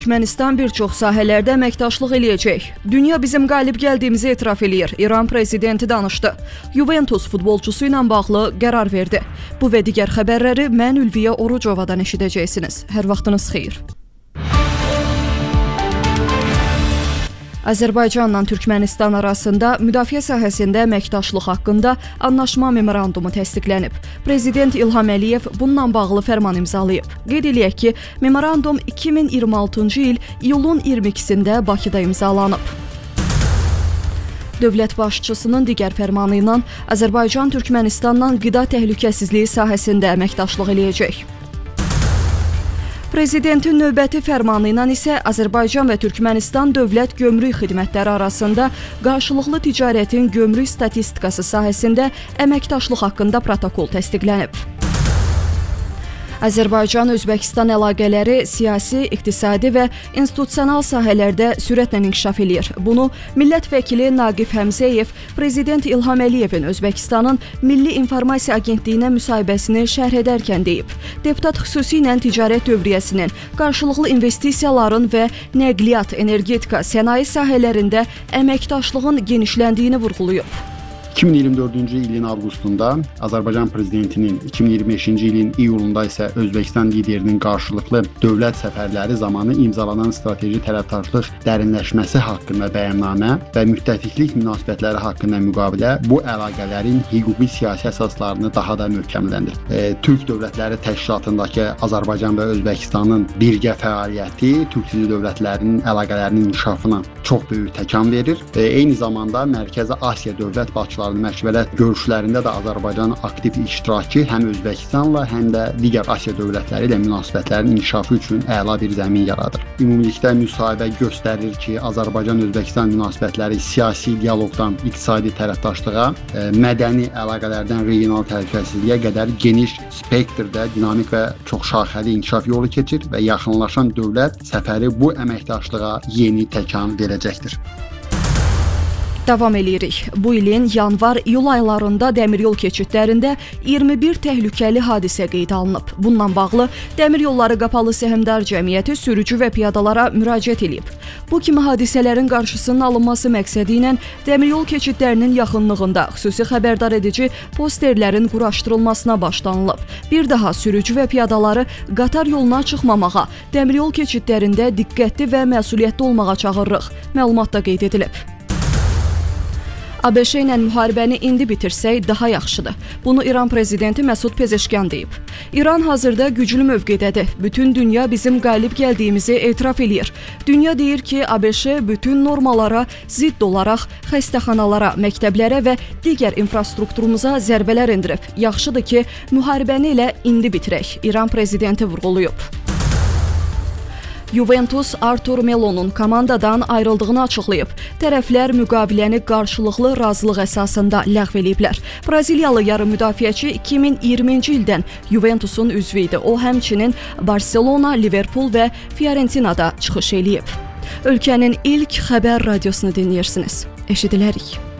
Türkmənistan bir çox sahələrdə əməkdaşlıq eləyəcək. Dünya bizim qalib gəldiyimizi etiraf eləyir. İran prezidenti danışdı. Juventus futbolçusu ilə bağlı qərar verdi. Bu və digər xəbərləri mən Ülviyə Orucovadan eşidəcəksiniz. Hər vaxtınız xeyir. Azərbaycanla Türkmənistan arasında müdafiə sahəsində əməkdaşlıq haqqında anlaşma memorandumu təsdiqlənib. Prezident İlham Əliyev bununla bağlı fərman imzalayıb. Qeyd eləyək ki, memorandum 2026-cı il iyulun 22-sində Bakıda imzalanıb. Dövlət başçısının digər fərmanı ilə Azərbaycan Türkmənistanla qida təhlükəsizliyi sahəsində əməkdaşlıq eləyəcək. Prezidentin növbəti fərmanı ilə isə Azərbaycan və Türkmənistan dövlət gömrük xidmətləri arasında qarşılıqlı ticarətin gömrük statistikası sahəsində əməkdaşlıq haqqında protokol təsdiqlənib. Azərbaycan-Özbəkistan əlaqələri siyasi, iqtisadi və institusional sahələrdə sürətlə inkişaf eləyir. Bunu millət vəkili Naqif Həmzəyev Prezident İlham Əliyevin Özbəkistanın Milli İnformasiya Agentliyinə müsahibəsini şərh edərkən deyib. Deputat xüsusilə ticarət dövriyyəsinin, qarşılıqlı investisiyaların və nəqliyyat, energetika, sənaye sahələrində əməkdaşlığın genişləndiyini vurğulayıb. 2024-cü ilin avqustunda Azərbaycan prezidentinin, 2025-ci ilin iyulunda isə Özbəkistan liderinin qarşılıqlı dövlət səfərləri zamanı imzalanan strateji tərəfdaşlıq dərinləşməsi haqqında bəyannamə və müttəfiqlik münasibətləri haqqında müqavilə bu əlaqələrin hüquqi siyasi əsaslarını daha da möhkəmləndirir. Türk Dövlətləri Təşkilatındakı Azərbaycan və Özbəkistanın birgə fəaliyyəti türk dilli dövlətlərinin əlaqələrinin inkişafına çox böyük təkan verir. Eyni zamanda Mərkəzi Asiya dövlət başçıları məşvərət görüşlərində də Azərbaycanın aktiv iştirakı həm Özbəkistanla, həm də digər Asiya dövlətləri ilə münasibətlərin inkişafı üçün əla bir zəmin yaradır. Ümumilikdə müsahibə göstərir ki, Azərbaycan-Özbəkistan münasibətləri siyasi dialoqdan iqtisadi tərəfdaşlığa, mədəni əlaqələrdən regional təhlükəsizliyə qədər geniş spektrdə dinamik və çoxşaxəli inkişaf yolu keçir və yaxınlaşan dövlət səfəri bu əməkdaşlığa yeni təkan verəcəkdir. Davam eləyirik. Bu ilin yanvar-iyul aylarında dəmiryol keçidlərində 21 təhlükəli hadisə qeydə alınıb. Bununla bağlı Dəmir Yolları Qapalı Səhmdar Cəmiyyəti sürücü və piyadalara müraciət edib. Bu kimi hadisələrin qarşısının alınması məqsədi ilə dəmiryol keçidlərinin yaxınlığında xüsusi xəbərdar edici posterlərin quraşdırılmasına başlanılıb. Bir daha sürücü və piyadaları qatar yoluna çıxmamağa, dəmiryol keçidlərində diqqətli və məsuliyyətli olmağa çağırırıq. Məlumatda qeyd edilib. ABŞ ilə müharibəni indi bitirsək daha yaxşıdır. Bunu İran prezidenti Məsud Pezeşkan deyib. İran hazırda güclü mövqedədir. Bütün dünya bizim qalib gəldiyimizi etiraf eləyir. Dünya deyir ki, ABŞ bütün normalara zidd olaraq xəstəxanalara, məktəblərə və digər infrastrukturumuza zərbələr endirib. Yaxşıdır ki, müharibəni elə indi bitirək. İran prezidenti vurğulayıb. Juventus Artur Melo'nun komandadan ayrıldığını açıqlayıb. Tərəflər müqaviləni qarşılıqlı razılıq əsasında ləğv eləyiblər. Braziliyalı yarım müdafiəçi 2020-ci ildən Juventusun üzvü idi. O həmçinin Barcelona, Liverpool və Fiorentina'da çıxış eləyib. Ölkənin ilk xəbər radiosunu dinləyirsiniz. Eşidilərik.